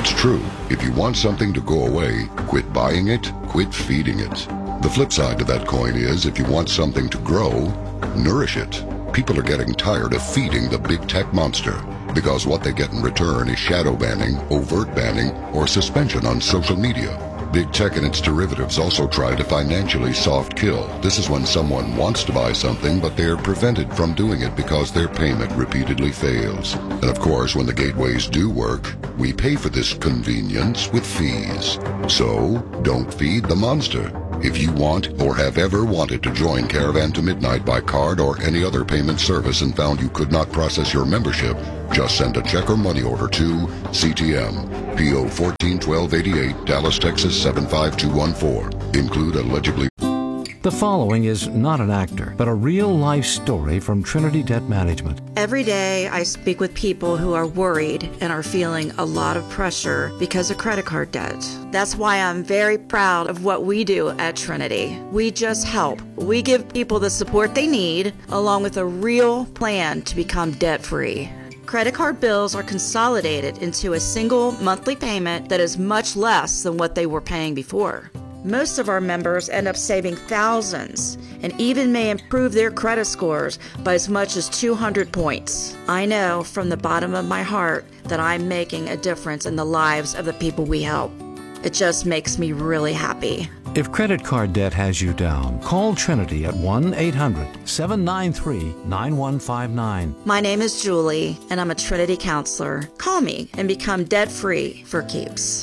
It's true. If you want something to go away, quit buying it, quit feeding it. The flip side to that coin is if you want something to grow, nourish it. People are getting tired of feeding the big tech monster because what they get in return is shadow banning, overt banning, or suspension on social media. Big tech and its derivatives also try to financially soft kill. This is when someone wants to buy something, but they're prevented from doing it because their payment repeatedly fails. And of course, when the gateways do work, we pay for this convenience with fees. So, don't feed the monster. If you want or have ever wanted to join Caravan to Midnight by card or any other payment service and found you could not process your membership, just send a check or money order to CTM, P.O. 141288, Dallas, Texas 75214. Include allegedly. The following is not an actor, but a real-life story from Trinity Debt Management. Every day I speak with people who are worried and are feeling a lot of pressure because of credit card debt. That's why I'm very proud of what we do at Trinity. We just help. We give people the support they need, along with a real plan to become debt-free. Credit card bills are consolidated into a single monthly payment that is much less than what they were paying before. Most of our members end up saving thousands and even may improve their credit scores by as much as 200 points. I know from the bottom of my heart that I'm making a difference in the lives of the people we help. It just makes me really happy. If credit card debt has you down, call Trinity at 1-800-793-9159. My name is Julie, and I'm a Trinity counselor. Call me and become debt-free for keeps.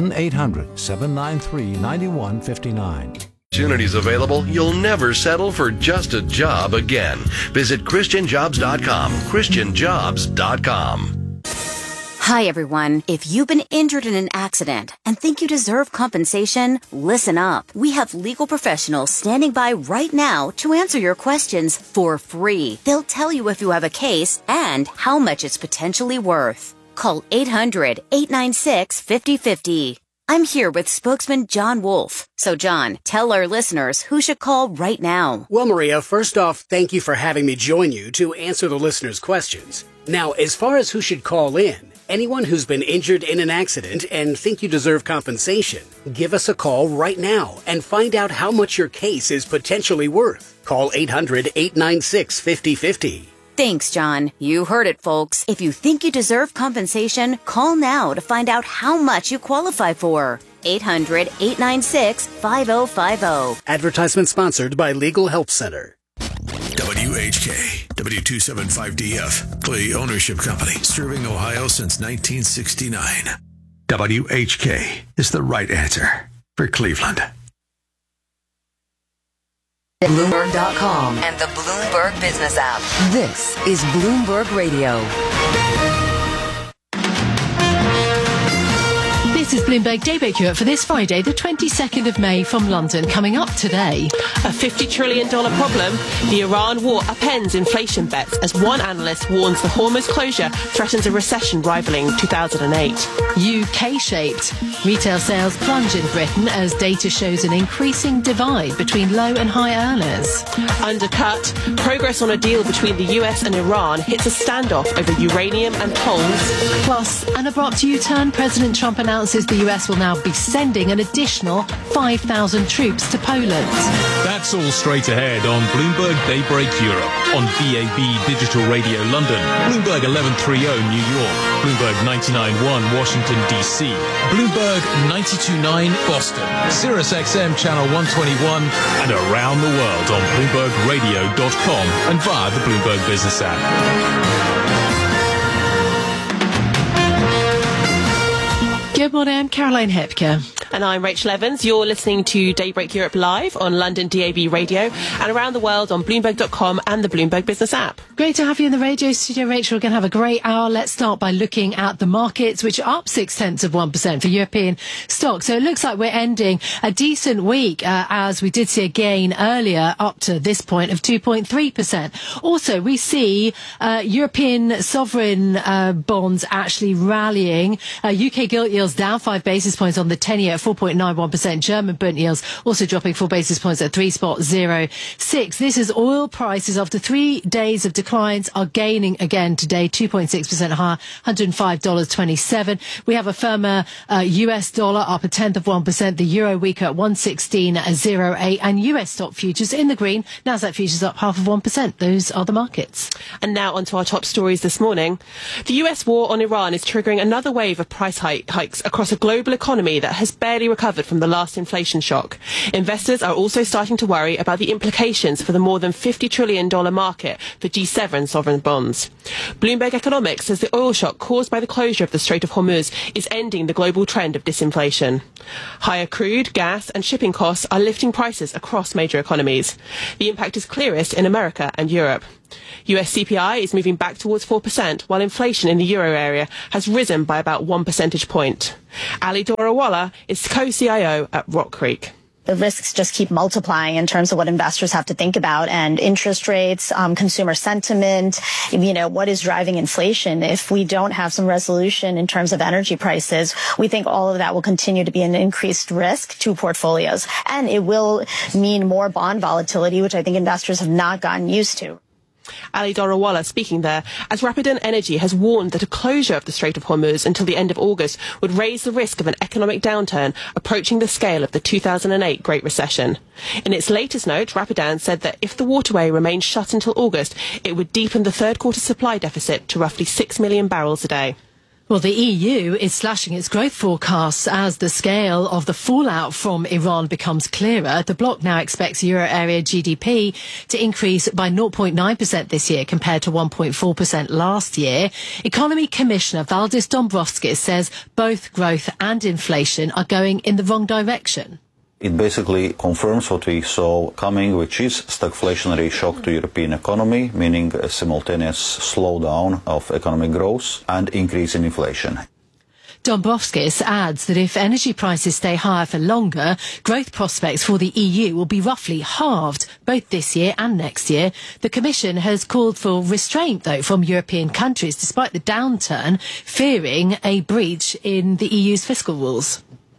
1-800-793-9159. Opportunities available. You'll never settle for just a job again. Visit ChristianJobs.com. ChristianJobs.com. Hi, everyone. If you've been injured in an accident and think you deserve compensation, listen up. We have legal professionals standing by right now to answer your questions for free. They'll tell you if you have a case and how much it's potentially worth. Call 800-896-5050. I'm here with spokesman John Wolf. So, John, tell our listeners who should call right now. Well, Maria, first off, thank you for having me join you to answer the listeners' questions. Now, as far as who should call in, anyone who's been injured in an accident and think you deserve compensation, give us a call right now and find out how much your case is potentially worth. Call 800-896-5050. Thanks, John. You heard it, folks. If you think you deserve compensation, call now to find out how much you qualify for. 800-896-5050. Advertisement sponsored by Legal Help Center. WHK, W275DF, Clay Ownership Company, serving Ohio since 1969. WHK is the right answer for Cleveland. Bloomberg.com and the Bloomberg Business app. This is Bloomberg Radio. This is Bloomberg Daybreak Europe for this Friday, the 22nd of May from London. Coming up today, a $50 trillion problem. The Iran war upends inflation bets as one analyst warns the Hormuz closure threatens a recession rivaling 2008. UK-shaped. Retail sales plunge in Britain as data shows an increasing divide between low and high earners. Undercut. Progress on a deal between the US and Iran hits a standoff over uranium and tolls. Plus, an abrupt U-turn. President Trump announces the US will now be sending an additional 5,000 troops to Poland. That's all straight ahead on Bloomberg Daybreak Europe, on DAB Digital Radio London, Bloomberg 1130 New York, Bloomberg 99.1 Washington, D.C., Bloomberg 92.9 Boston, Sirius XM Channel 121, and around the world on BloombergRadio.com and via the Bloomberg Business app. Good morning, I'm Caroline Hepker. And I'm Rachel Evans. You're listening to Daybreak Europe live on London DAB Radio and around the world on Bloomberg.com and the Bloomberg Business app. Great to have you in the radio studio, Rachel. We're going to have a great hour. Let's start by looking at the markets, which are up 0.6% for European stocks. So it looks like we're ending a decent week, as we did see a gain earlier up to this point of 2.3%. Also, we see European sovereign bonds actually rallying. UK gilt yields down 5 basis points on the 10-year at 4.91%. German Bund yields also dropping 4 basis points at 3.06. This is oil prices after 3 days of declines are gaining again today, 2.6% higher, $105.27. We have a firmer US dollar up 0.1%, the euro weaker at 116.08, and US stock futures in the green. Nasdaq futures up 0.5%. Those are the markets. And now onto our top stories this morning. The US war on Iran is triggering another wave of price hikes across a global economy that has barely recovered from the last inflation shock. Investors are also starting to worry about the implications for the more than $50 trillion market for G7 sovereign bonds. Bloomberg Economics says the oil shock caused by the closure of the Strait of Hormuz is ending the global trend of disinflation. Higher crude, gas and shipping costs are lifting prices across major economies. The impact is clearest in America and Europe. US CPI is moving back towards 4%, while inflation in the euro area has risen by about 1 percentage point. Ali Dorawala is co-CIO at Rock Creek. The risks just keep multiplying in terms of what investors have to think about, and interest rates, consumer sentiment, what is driving inflation. If we don't have some resolution in terms of energy prices, we think all of that will continue to be an increased risk to portfolios. And it will mean more bond volatility, which I think investors have not gotten used to. Ali Dorawala speaking there, as Rapidan Energy has warned that a closure of the Strait of Hormuz until the end of August would raise the risk of an economic downturn approaching the scale of the 2008 Great Recession. In its latest note, Rapidan said that if the waterway remained shut until August, it would deepen the third quarter supply deficit to roughly 6 million barrels a day. Well, the EU is slashing its growth forecasts as the scale of the fallout from Iran becomes clearer. The bloc now expects euro area GDP to increase by 0.9% this year compared to 1.4% last year. Economy Commissioner Valdis Dombrovskis says both growth and inflation are going in the wrong direction. It basically confirms what we saw coming, which is stagflationary shock to European economy, meaning a simultaneous slowdown of economic growth and increase in inflation. Dombrovskis adds that if energy prices stay higher for longer, growth prospects for the EU will be roughly halved, both this year and next year. The Commission has called for restraint, though, from European countries, despite the downturn, fearing a breach in the EU's fiscal rules.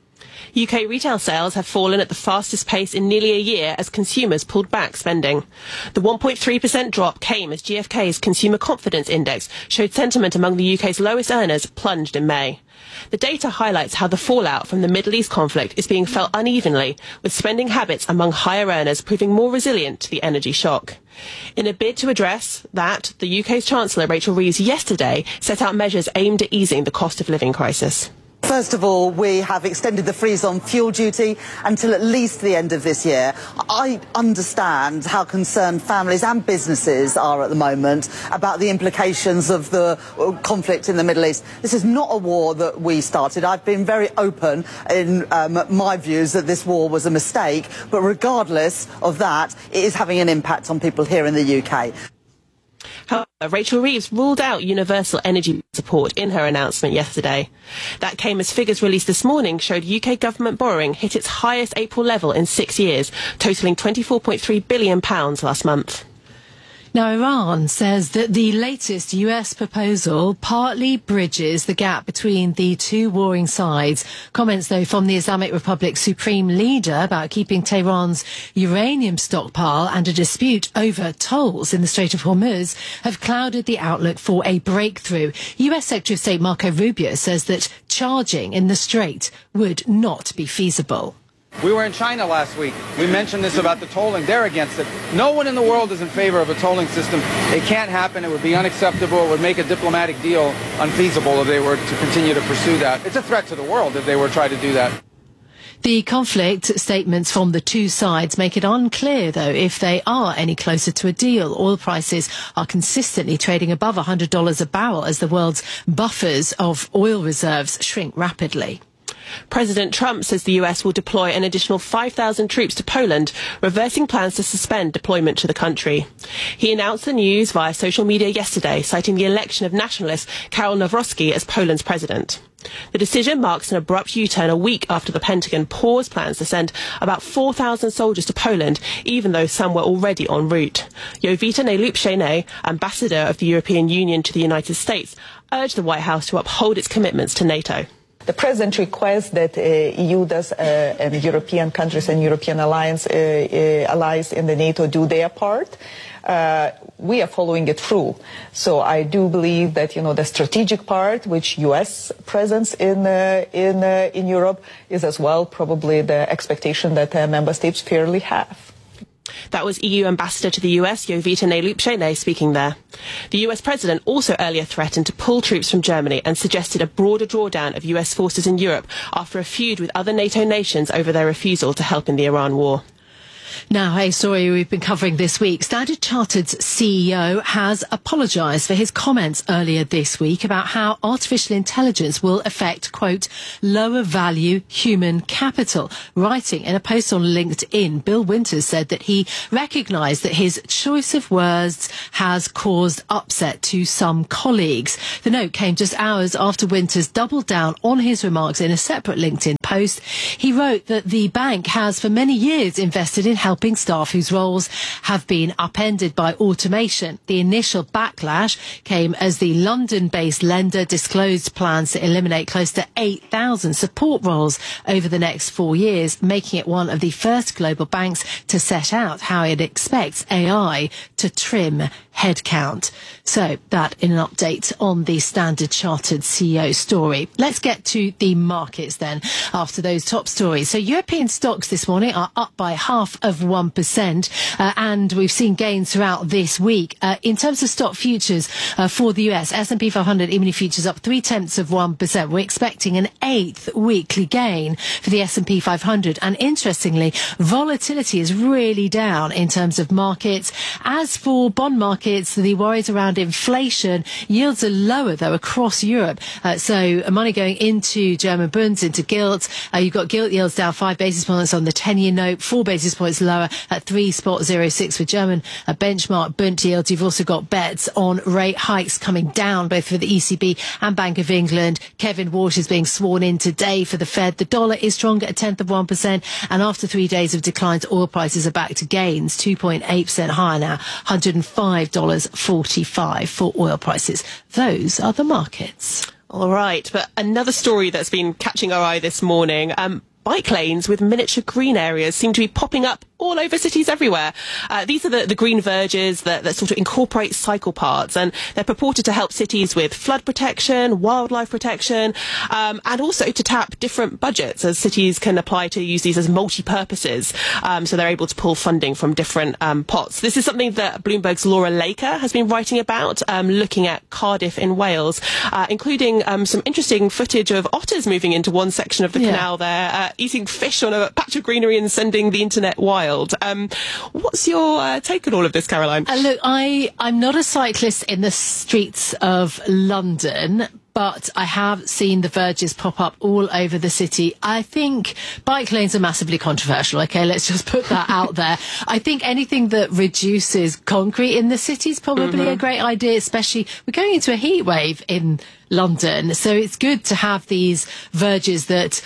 UK retail sales have fallen at the fastest pace in nearly a year as consumers pulled back spending. The 1.3% drop came as GfK's Consumer Confidence Index showed sentiment among the UK's lowest earners plunged in May. The data highlights how the fallout from the Middle East conflict is being felt unevenly, with spending habits among higher earners proving more resilient to the energy shock. In a bid to address that, the UK's Chancellor Rachel Reeves yesterday set out measures aimed at easing the cost of living crisis. First of all, we have extended the freeze on fuel duty until at least the end of this year. I understand how concerned families and businesses are at the moment about the implications of the conflict in the Middle East. This is not a war that we started. I've been very open in my views that this war was a mistake, but regardless of that, it is having an impact on people here in the UK. However, Rachel Reeves ruled out universal energy support in her announcement yesterday. That came as figures released this morning showed UK government borrowing hit its highest April level in 6 years, totalling £24.3 billion last month. Now, Iran says that the latest US proposal partly bridges the gap between the two warring sides. Comments, though, from the Islamic Republic's supreme leader about keeping Tehran's uranium stockpile and a dispute over tolls in the Strait of Hormuz have clouded the outlook for a breakthrough. US Secretary of State Marco Rubio says that charging in the strait would not be feasible. We were in China last week. We mentioned this about the tolling. They're against it. No one in the world is in favor of a tolling system. It can't happen. It would be unacceptable. It would make a diplomatic deal unfeasible if they were to continue to pursue that. It's a threat to the world if they were to try to do that. The conflict statements from the two sides make it unclear, though, if they are any closer to a deal. Oil prices are consistently trading above $100 a barrel as the world's buffers of oil reserves shrink rapidly. President Trump says the US will deploy an additional 5,000 troops to Poland, reversing plans to suspend deployment to the country. He announced the news via social media yesterday, citing the election of nationalist Karol Nawrocki as Poland's president. The decision marks an abrupt U-turn a week after the Pentagon paused plans to send about 4,000 soldiers to Poland, even though some were already en route. Jovita Nelupshene, ambassador of the European Union to the United States, urged the White House to uphold its commitments to NATO. the president requests that EU does and European countries and European allies in the NATO do their part. We are following it through. So I do believe that, the strategic part, which U.S. presence in Europe, is as well probably the expectation that member states fairly have. That was EU Ambassador to the US, Jovita Nelupshene, speaking there. The US President also earlier threatened to pull troops from Germany and suggested a broader drawdown of US forces in Europe after a feud with other NATO nations over their refusal to help in the Iran war. Now, a story we've been covering this week. Standard Chartered's CEO has apologised for his comments earlier this week about how artificial intelligence will affect, quote, lower value human capital. Writing in a post on LinkedIn, Bill Winters said that he recognised that his choice of words has caused upset to some colleagues. The note came just hours after Winters doubled down on his remarks in a separate LinkedIn post. He wrote that the bank has for many years invested in helping staff whose roles have been upended by automation. The initial backlash came as the London-based lender disclosed plans to eliminate close to 8,000 support roles over the next 4 years, making it one of the first global banks to set out how it expects AI to trim headcount. So that in an update on the Standard Chartered CEO story. Let's get to the markets then after those top stories. So European stocks this morning are up by 0.5%, and we've seen gains throughout this week. In terms of stock futures for the US, S&P 500 E-mini futures up 0.3%. We're expecting an 8th weekly gain for the S&P 500. And interestingly, volatility is really down in terms of markets. As for bond markets, the worries around inflation, yields are lower though across Europe. So money going into German bunds, into gilts. You've got gilt yields down 5 basis points on the 10-year note, 4 basis points lower at 3.06 for German benchmark bund yields. You've also got bets on rate hikes coming down, both for the ECB and Bank of England. Kevin Walsh is being sworn in today for the Fed. The dollar is stronger at 0.1%, and after 3 days of declines, oil prices are back to gains, 2.8% higher now, $105.45 for oil prices. Those are the markets. All right, but another story that's been catching our eye this morning. Bike lanes with miniature green areas seem to be popping up all over cities everywhere. These are the green verges that sort of incorporate cycle paths, and they're purported to help cities with flood protection, wildlife protection, and also to tap different budgets, as cities can apply to use these as multi-purposes. So they're able to pull funding from different pots. This is something that Bloomberg's Laura Laker has been writing about, looking at Cardiff in Wales, including some interesting footage of otters moving into one section of the canal there, eating fish on a patch of greenery and sending the internet wild. What's your take on all of this, Caroline? Look, I'm not a cyclist in the streets of London, but I have seen the verges pop up all over the city. I think bike lanes are massively controversial. Okay, let's just put that out there. I think anything that reduces concrete in the city is probably a great idea, especially we're going into a heat wave in London. So it's good to have these verges that,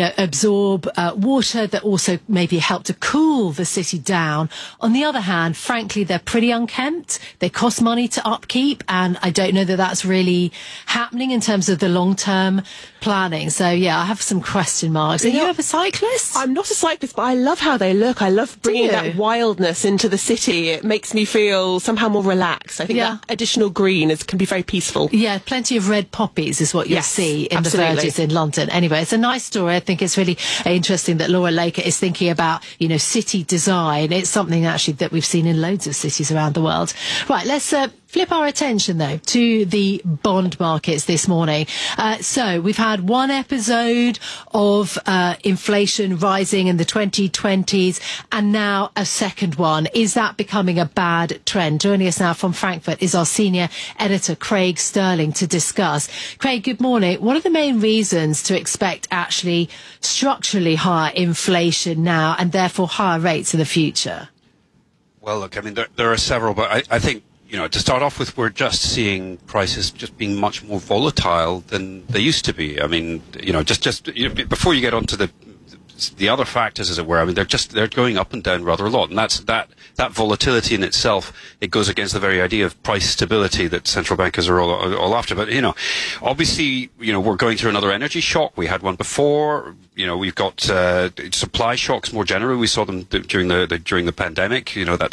absorb water, that also maybe help to cool the city down. On the other hand, frankly, they're pretty unkempt. They cost money to upkeep, and I don't know that that's really happening in terms of the long-term planning. So, yeah, I have some question marks. Are you a cyclist? I'm not a cyclist, but I love how they look. I love bringing that wildness into the city. It makes me feel somehow more relaxed. I think that additional green can be very peaceful. Yeah, plenty of red poppies is what you'll see in the verges in London. Anyway, it's a nice story. I think it's really interesting that Laura Laker is thinking about, city design. It's something actually that we've seen in loads of cities around the world. Right, let's flip our attention, though, to the bond markets this morning. So we've had one episode of inflation rising in the 2020s, and now a second one. Is that becoming a bad trend? Joining us now from Frankfurt is our senior editor, Craig Sterling, to discuss. Craig, good morning. What are the main reasons to expect actually structurally higher inflation now and therefore higher rates in the future? Well, look, I mean, there are several, but I think, to start off with, we're just seeing prices just being much more volatile than they used to be. I mean, just before you get onto the the other factors, as it were, I mean, they're going up and down rather a lot, and that volatility in itself, it goes against the very idea of price stability that central bankers are all after. But obviously, we're going through another energy shock. We had one before. We've got supply shocks more generally. We saw them during the pandemic.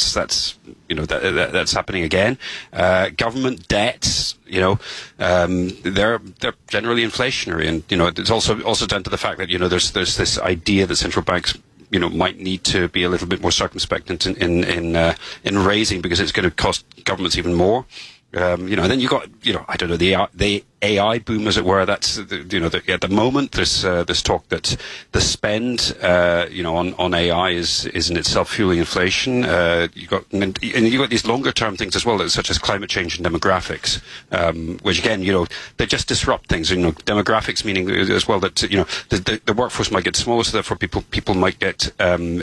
That's happening again. Government debts, they're generally inflationary, and it's also down to the fact that there's this idea that central banks might need to be a little bit more circumspect in raising, because it's going to cost governments even more. And then you got, I don't know, the AI boom, as it were. That's, at the moment there's this talk that the spend, on AI is in itself fueling inflation. You got these longer term things as well, such as climate change and demographics, which again, they just disrupt things. Demographics meaning as well that, the workforce might get smaller, so therefore people might get,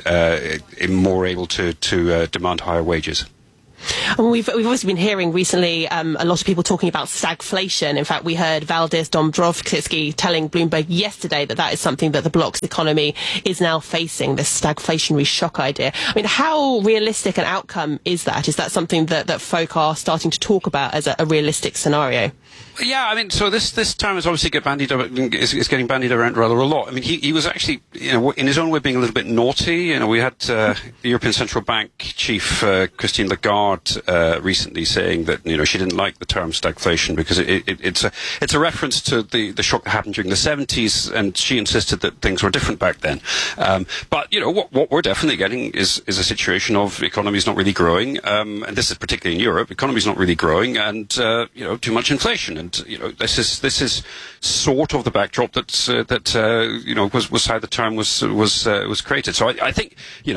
more able to demand higher wages. And we've obviously been hearing recently a lot of people talking about stagflation. In fact, we heard Valdis Dombrovskis telling Bloomberg yesterday that is something that the bloc's economy is now facing, this stagflationary shock idea. I mean, how realistic an outcome is that? Is that something that folk are starting to talk about as a realistic scenario? Yeah, I mean, so this term is obviously getting bandied around rather a lot. I mean, he was actually, in his own way, being a little bit naughty. We had the European Central Bank chief Christine Lagarde recently saying that she didn't like the term stagflation because it's a reference to the shock that happened during the 70s, and she insisted that things were different back then. But what we're definitely getting is a situation of economies not really growing, and this is particularly in Europe. Economies not really growing, and too much inflation. And this is sort of the backdrop was how the term was created. So I think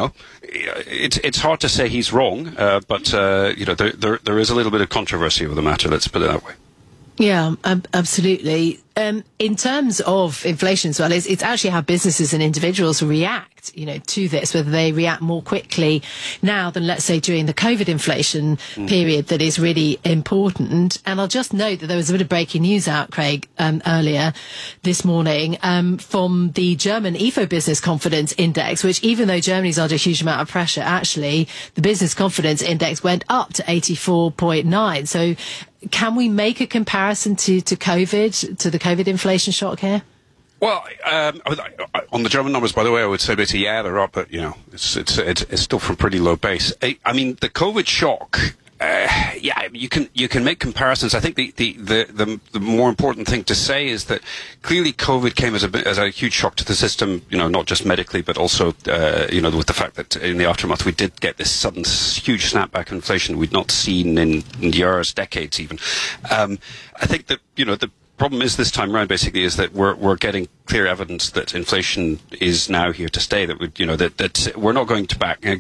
it's hard to say he's wrong, but there is a little bit of controversy over the matter. Let's put it that way. Yeah, absolutely. In terms of inflation as well, it's actually how businesses and individuals react, to this, whether they react more quickly now than, let's say, during the COVID inflation period that is really important. And I'll just note that there was a bit of breaking news out, Craig, earlier this morning, from the German Ifo Business Confidence Index, which, even though Germany's under a huge amount of pressure, actually the Business Confidence Index went up to 84.9. So can we make a comparison to COVID, to the COVID inflation shock here? Well, on the German numbers, by the way, I would say basically, yeah, they're up, but it's still from pretty low base. I mean, the COVID shock. You can make comparisons. I think the more important thing to say is that clearly COVID came as a huge shock to the system. Not just medically, but also with the fact that in the aftermath we did get this sudden huge snapback in inflation we'd not seen in years, decades even. I think that the problem is this time around basically is that we're getting clear evidence that inflation is now here to stay. That that we're not going back to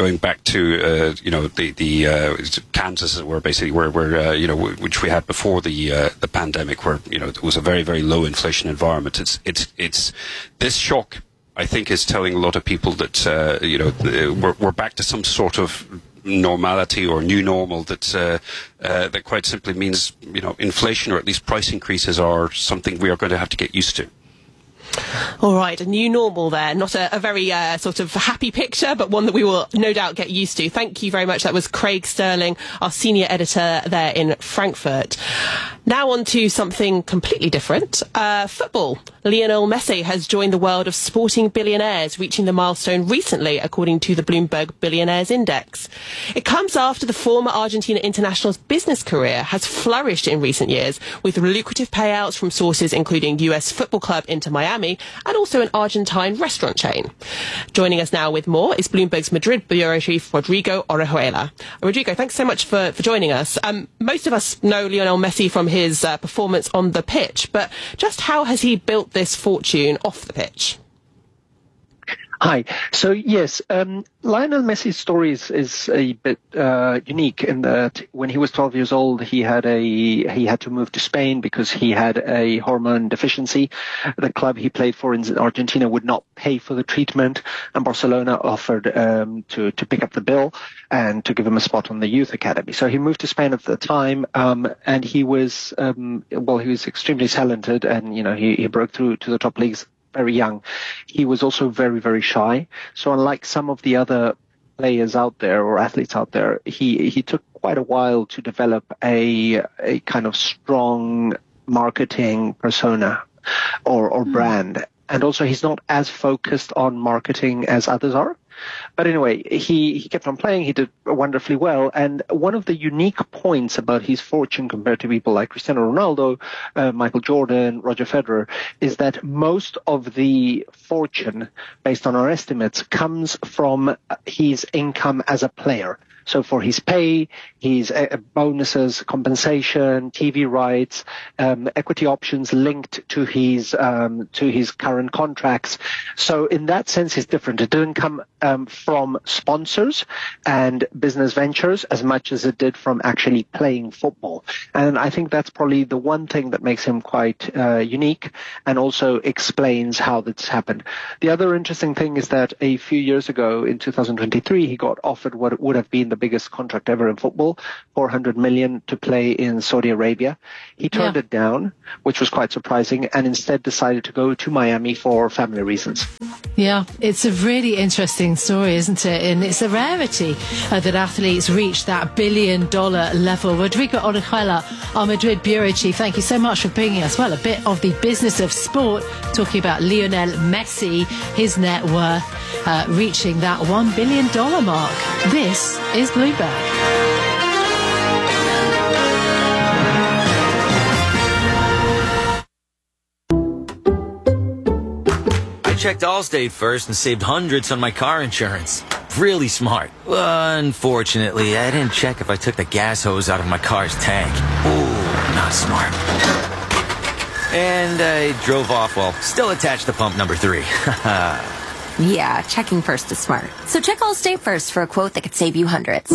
the Kansas, where basically where which we had before the pandemic, where it was a very, very low inflation environment. It's this shock, I think, is telling a lot of people that we're back to some sort of normality or new normal that quite simply means inflation, or at least price increases, are something we are going to have to get used to. All right, a new normal there. Not a very sort of happy picture, but one that we will no doubt get used to. Thank you very much. That was Craig Sterling, our senior editor there in Frankfurt. Now on to something completely different. Football. Lionel Messi has joined the world of sporting billionaires, reaching the milestone recently, according to the Bloomberg Billionaires Index. It comes after the former Argentina international's business career has flourished in recent years, with lucrative payouts from sources including US football club Inter Miami and also an Argentine restaurant chain. Joining us now with more is Bloomberg's Madrid bureau chief, Rodrigo Orejuela. Rodrigo, thanks so much for joining us. Most of us know Lionel Messi from his performance on the pitch, but just how has he built this fortune off the pitch? Hi. So yes, Lionel Messi's story is a bit unique in that when he was 12 years old, he had to move to Spain because he had a hormone deficiency. The club he played for in Argentina would not pay for the treatment, and Barcelona offered to pick up the bill and to give him a spot on the youth academy. So he moved to Spain at the time, and he was extremely talented, and he broke through to the top leagues very young, he was also very, very shy. So unlike some of the other players out there or athletes out there, he took quite a while to develop a kind of strong marketing persona or brand. And also he's not as focused on marketing as others are. But anyway, he kept on playing. He did wonderfully well. And one of the unique points about his fortune compared to people like Cristiano Ronaldo, Michael Jordan, Roger Federer, is that most of the fortune, based on our estimates, comes from his income as a player. So for his pay, his bonuses, compensation, TV rights, equity options linked to his current contracts. So in that sense, it's different. It didn't come from sponsors and business ventures as much as it did from actually playing football. And I think that's probably the one thing that makes him quite unique and also explains how that's happened. The other interesting thing is that a few years ago, in 2023, he got offered what would have been the biggest contract ever in football, $400 million to play in Saudi Arabia. He turned it down, which was quite surprising, and instead decided to go to Miami for family reasons. Yeah, it's a really interesting story, isn't it? And it's a rarity that athletes reach that $1 billion level. Rodrigo Orejuela, our Madrid bureau chief, thank you so much for bringing us, well, a bit of the business of sport, talking about Lionel Messi, his net worth reaching that $1 billion mark. This is Bloomberg. I checked Allstate first and saved hundreds on my car insurance. Really smart. Unfortunately, I didn't check if I took the gas hose out of my car's tank. Ooh, not smart. And I drove off while still attached to pump number 3. Yeah, checking first is smart. So check Allstate first for a quote that could save you hundreds.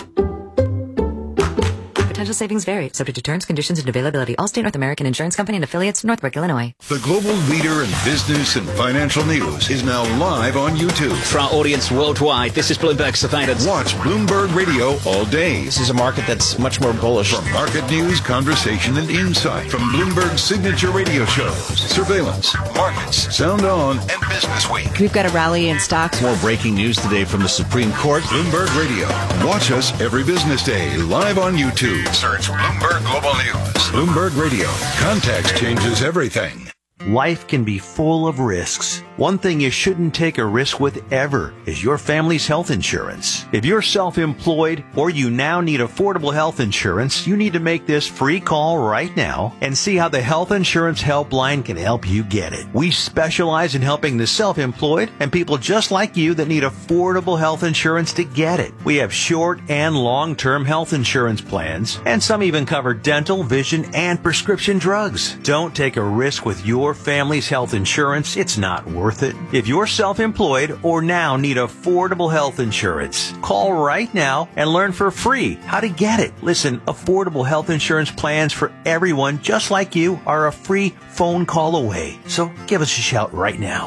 Potential savings vary, subject to terms, conditions, and availability. Allstate North American Insurance Company and affiliates, Northbrook, Illinois. The global leader in business and financial news is now live on YouTube. For our audience worldwide, this is Bloomberg Surveillance. Watch Bloomberg Radio all day. This is a market that's much more bullish. From market news, conversation, and insight. From Bloomberg's signature radio shows, Surveillance, Markets, Sound On, and Business Week. We've got a rally in stocks. More breaking news today from the Supreme Court. Bloomberg Radio. Watch us every business day live on YouTube. Search Bloomberg Global News. Bloomberg Radio. Context changes everything. Life can be full of risks. One thing you shouldn't take a risk with ever is your family's health insurance. If you're self-employed or you now need affordable health insurance, you need to make this free call right now and see how the Health Insurance Helpline can help you get it. We specialize in helping the self-employed and people just like you that need affordable health insurance to get it. We have short and long-term health insurance plans, and some even cover dental, vision, and prescription drugs. Don't take a risk with your family's health insurance. It's not worth it. If you're self-employed or now need affordable health insurance, call right now and learn for free how to get it. Listen, affordable health insurance plans for everyone just like you are a free phone call away. So give us a shout right now.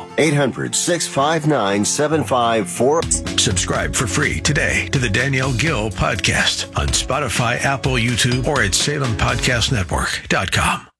800-659-7540. Subscribe for free today to the Danielle Gill podcast on Spotify, Apple, YouTube, or at SalemPodcastNetwork.com.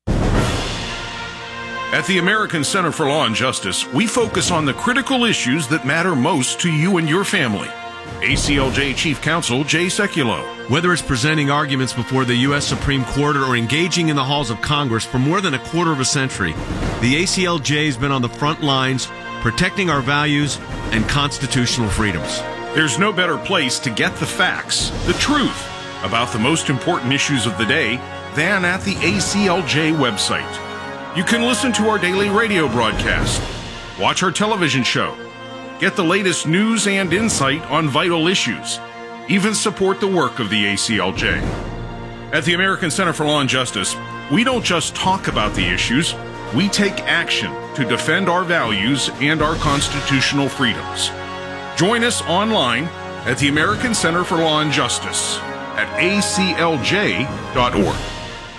At the American Center for Law and Justice, we focus on the critical issues that matter most to you and your family. ACLJ Chief Counsel Jay Sekulow. Whether it's presenting arguments before the U.S. Supreme Court or engaging in the halls of Congress for more than a quarter of a century, the ACLJ has been on the front lines protecting our values and constitutional freedoms. There's no better place to get the facts, the truth, about the most important issues of the day than at the ACLJ website. You can listen to our daily radio broadcast, watch our television show, get the latest news and insight on vital issues, even support the work of the ACLJ. At the American Center for Law and Justice, we don't just talk about the issues, we take action to defend our values and our constitutional freedoms. Join us online at the American Center for Law and Justice at aclj.org.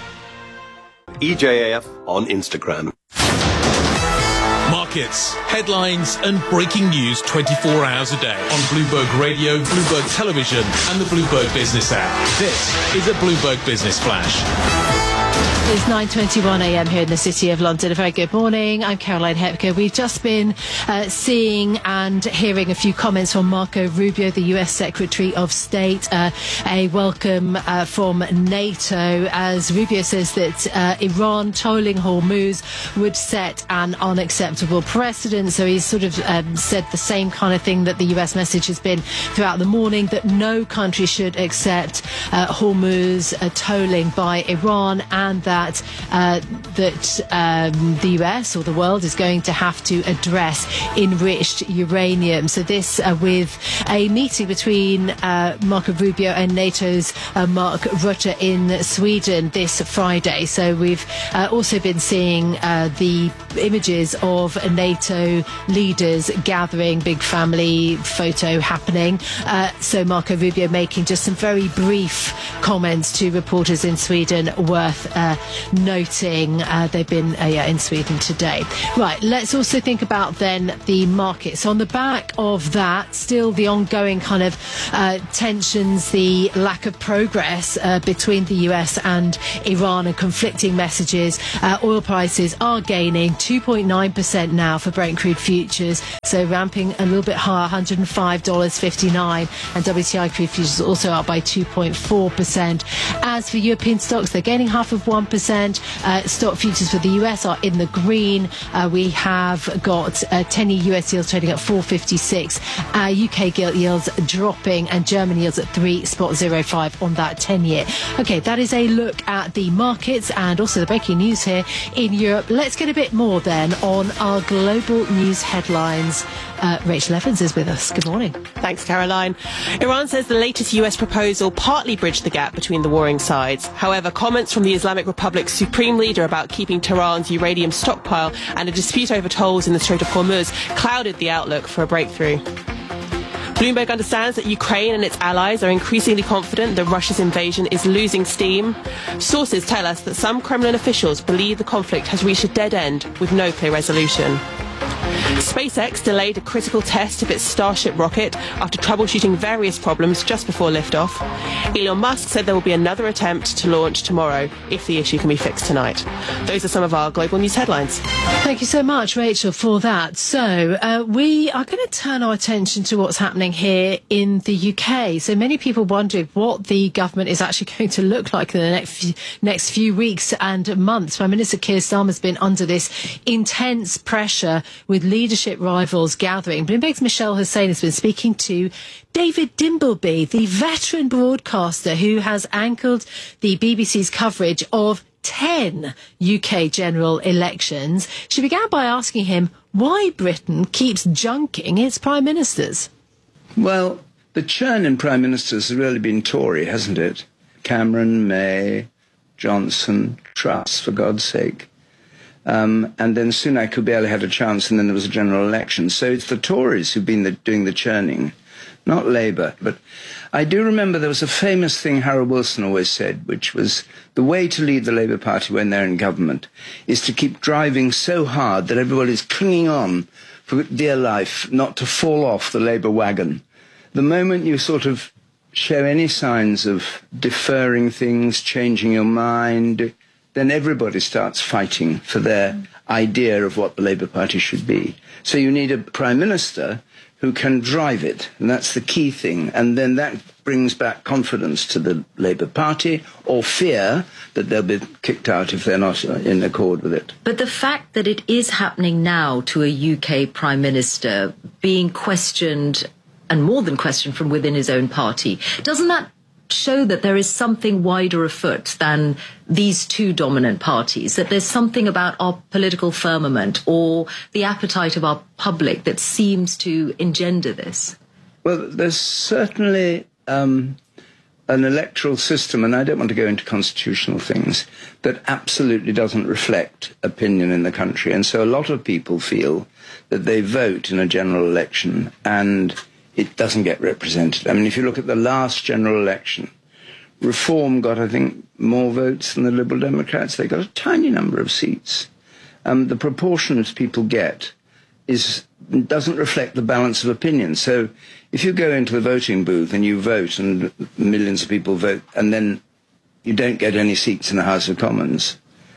EJAF on Instagram. Markets, headlines, and breaking news 24 hours a day on Bloomberg Radio, Bloomberg Television, and the Bloomberg Business app. This is a Bloomberg Business Flash. It's 9:21 a.m. here in the City of London. A very good morning. I'm Caroline Hepker. We've just been seeing and hearing a few comments from Marco Rubio, the US Secretary of State. A welcome from NATO, as Rubio says that Iran tolling Hormuz would set an unacceptable precedent. So he's sort of said the same kind of thing that the US message has been throughout the morning, that no country should accept Hormuz tolling by Iran, and that the US or the world is going to have to address enriched uranium. So this with a meeting between Marco Rubio and NATO's Mark Rutte in Sweden this Friday. So we've also been seeing the images of NATO leaders gathering, big family photo happening. So Marco Rubio making just some very brief comments to reporters in Sweden worth noting. They've been in Sweden today. Right, let's also think about then the markets. On the back of that, still the ongoing kind of tensions, the lack of progress between the US and Iran, and conflicting messages. Oil prices are gaining 2.9% now for Brent crude futures, so ramping a little bit higher, $105.59, and WTI crude futures also up by 2.4%. As for European stocks, they're gaining 0.5%. Stock futures for the US are in the green. We have got 10-year US yields trading at 4.56, UK gilt yields dropping, and German yields at 3.05 on that 10-year. Okay, that is a look at the markets and also the breaking news here in Europe. Let's get a bit more then on our global news headlines. Rachel Evans is with us. Good morning. Thanks, Caroline. Iran says the latest US proposal partly bridged the gap between the warring sides. However, comments from the Islamic Republic's supreme leader about keeping Tehran's uranium stockpile and a dispute over tolls in the Strait of Hormuz clouded the outlook for a breakthrough. Bloomberg understands that Ukraine and its allies are increasingly confident that Russia's invasion is losing steam. Sources tell us that some Kremlin officials believe the conflict has reached a dead end with no clear resolution. SpaceX delayed a critical test of its Starship rocket after troubleshooting various problems just before liftoff. Elon Musk said there will be another attempt to launch tomorrow if the issue can be fixed tonight. Those are some of our global news headlines. Thank you so much, Rachel, for that. So we are going to turn our attention to what's happening here in the UK. So many people wondering what the government is actually going to look like in the next few weeks and months. Prime Minister Keir Starmer has been under this intense pressure with leadership rivals gathering. Bloomberg's Michelle Hussein has been speaking to David Dimbleby, the veteran broadcaster who has anchored the BBC's coverage of 10 UK general elections. She began by asking him why Britain keeps junking its prime ministers. Well, the churn in prime ministers has really been Tory, hasn't it? Cameron, May, Johnson, Truss, for God's sake. And then Sunak, who barely had a chance, and then there was a general election. So it's the Tories who've been doing the churning, not Labour. But I do remember there was a famous thing Harold Wilson always said, which was the way to lead the Labour Party when they're in government is to keep driving so hard that everybody's clinging on for dear life not to fall off the Labour wagon. The moment you sort of show any signs of deferring things, changing your mind, then everybody starts fighting for their idea of what the Labour Party should be. So you need a prime minister who can drive it, and that's the key thing. And then that brings back confidence to the Labour Party, or fear that they'll be kicked out if they're not in accord with it. But the fact that it is happening now to a UK prime minister being questioned, and more than questioned, from within his own party, doesn't that show that there is something wider afoot than these two dominant parties, that there's something about our political firmament or the appetite of our public that seems to engender this? Well, there's certainly an electoral system, and I don't want to go into constitutional things, that absolutely doesn't reflect opinion in the country. And so a lot of people feel that they vote in a general election and it doesn't get represented. I mean, if you look at the last general election, Reform got, I think, more votes than the Liberal Democrats. They got a tiny number of seats. The proportions people get doesn't reflect the balance of opinion. So if you go into the voting booth and you vote and millions of people vote and then you don't get any seats in the House of Commons,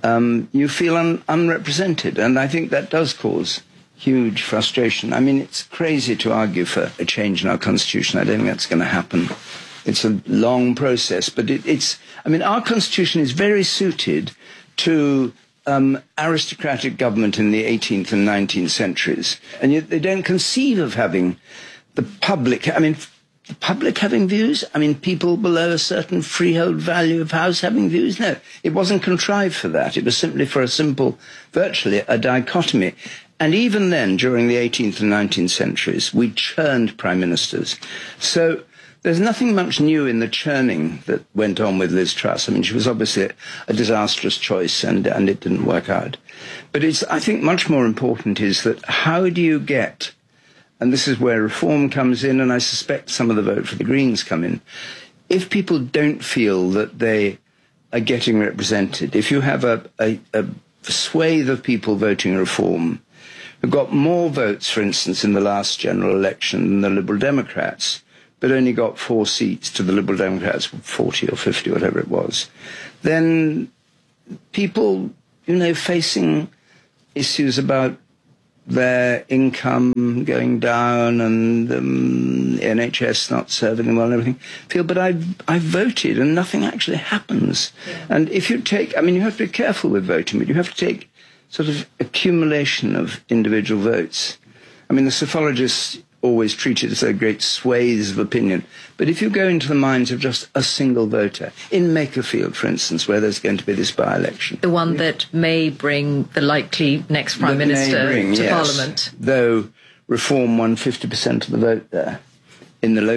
you feel unrepresented. And I think that does cause huge frustration. I mean, it's crazy to argue for a change in our constitution. I don't think that's going to happen. It's a long process, but our constitution is very suited to aristocratic government in the 18th and 19th centuries. And yet they don't conceive of having the public having views? I mean, people below a certain freehold value of house having views? No, it wasn't contrived for that. It was simply for virtually a dichotomy. And even then, during the 18th and 19th centuries, we churned prime ministers. So there's nothing much new in the churning that went on with Liz Truss. I mean, she was obviously a disastrous choice and it didn't work out. But I think much more important is that how do you get, and this is where reform comes in, and I suspect some of the vote for the Greens come in, if people don't feel that they are getting represented, if you have a swathe of people voting reform who got more votes, for instance, in the last general election than the Liberal Democrats, but only got 4 seats to the Liberal Democrats, 40 or 50, whatever it was, then people, facing issues about their income going down and NHS not serving them well and everything, feel, but I voted and nothing actually happens. Yeah. And if you you have to be careful with voting, but you have to take sort of accumulation of individual votes. I mean, the psephologists always treat it as a great swathes of opinion. But if you go into the minds of just a single voter, in Makerfield, for instance, where there's going to be this by-election. The one that may bring the likely next Prime Minister to Parliament. Though Reform won 50% of the vote there in the local